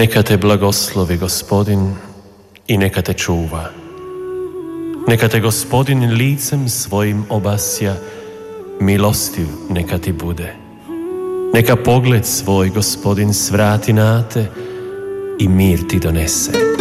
Neka te blagoslovi Gospodin i neka te čuva. Neka te Gospodin licem svojim obasja, milostiv neka ti bude. Neka pogled svoj Gospodin svrati na te i mir ti donese.